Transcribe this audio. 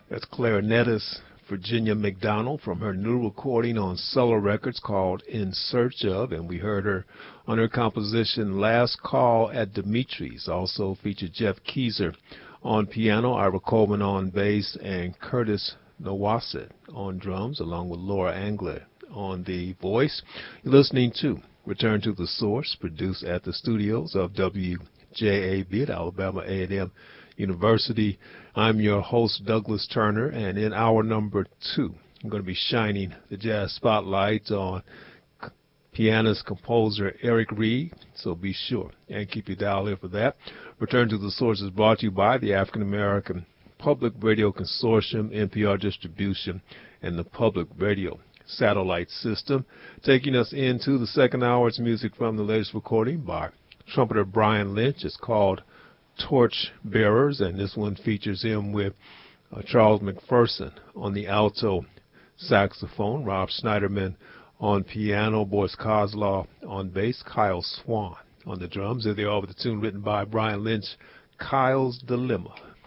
That's clarinetist Virginia McDonald from her new recording on Solar Records called In Search Of, and we heard her on her composition Last Call at Dimitri's. Also featured Jeff Keezer on piano, Ira Coleman on bass, and Curtis Nawasset on drums, along with Laura Angler on the voice. You're listening to Return to the Source, produced at the studios of WJAB at Alabama A&M University. I'm your host, Douglas Turner, and in hour number 2, I'm going to be shining the jazz spotlight on pianist, composer Eric Reed, so be sure and keep your dial in for that. Return to the Source is brought to you by the African American Public Radio Consortium, NPR Distribution, and the Public Radio Satellite System. Taking us into the second hour, it's music from the latest recording by trumpeter Brian Lynch. It's called Torch Bearers, and this one features him with Charles McPherson on the alto saxophone, Rob Schneiderman on piano, Boris Kozlov on bass, Kyle Swan on the drums. There they are with the tune written by Brian Lynch, Kyle's Dilemma.